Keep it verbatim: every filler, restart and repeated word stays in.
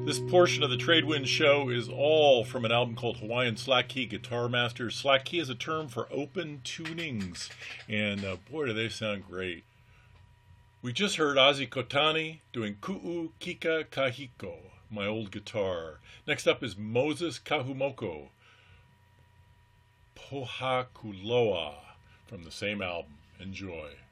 This portion of the Tradewind Show is all from an album called Hawaiian Slack Key Guitar Master. Slack key is a term for open tunings, and uh, boy, do they sound great. We just heard Ozzy Kotani doing Ku'u Kika Kahiko, My Old Guitar. Next up is Moses Kahumoko, Pohakuloa, from the same album. Enjoy.